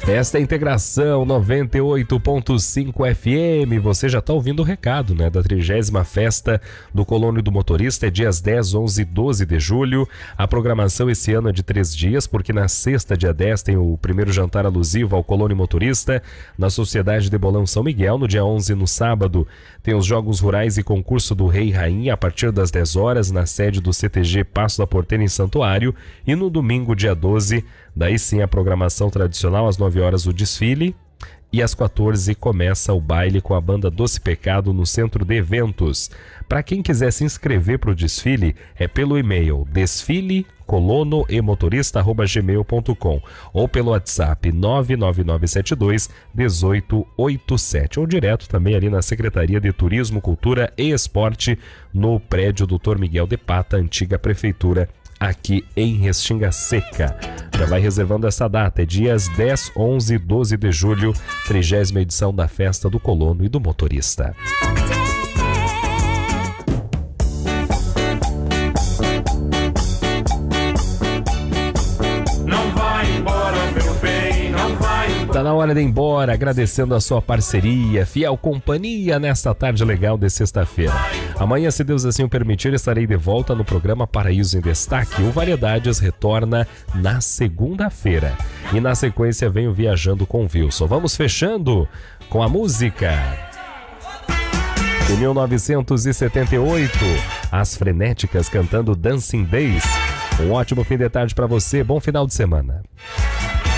Esta é a Integração 98.5 FM. Você já está ouvindo o recado, né? Da 30ª Festa do Colono e do Motorista. É dias 10, 11 e 12 de julho. A programação esse ano é de 3 dias, porque na sexta, dia 10, tem o primeiro jantar alusivo ao Colono e Motorista na Sociedade de Bolão São Miguel. No dia 11, no sábado, tem os Jogos Rurais e concurso do Rei e Rainha a partir das 10 horas na sede do CTG Passo da Porteira em Santuário. E no domingo, dia 12, daí sim a programação tradicional, às 9 horas o desfile e às 14 começa o baile com a banda Doce Pecado no Centro de Eventos. Para quem quiser se inscrever para o desfile, é pelo e-mail desfilecolonoemotorista@gmail.com ou pelo WhatsApp 99972-1887 ou direto também ali na Secretaria de Turismo, Cultura e Esporte no prédio Dr. Miguel de Pata, antiga prefeitura, aqui em Restinga Seca. Já vai reservando essa data, é dias 10, 11 e 12 de julho, 30ª edição da Festa do Colono e do Motorista. Tá na hora de ir embora, agradecendo a sua parceria, fiel companhia nesta tarde legal de sexta-feira. Amanhã, se Deus assim o permitir, estarei de volta no programa Paraíso em Destaque. O Variedades retorna na segunda-feira. E na sequência vem o Viajando com Wilson. Vamos fechando com a música de 1978, As Frenéticas cantando Dancing Days. Um ótimo fim de tarde para você, bom final de semana.